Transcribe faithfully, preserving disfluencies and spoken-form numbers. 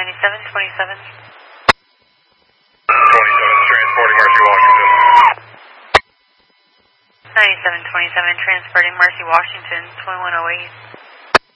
ninety-seven twenty-seven. twenty-seven, transporting Mercy Washington. ninety-seven twenty-seven, transporting Mercy Washington, twenty-one oh eight.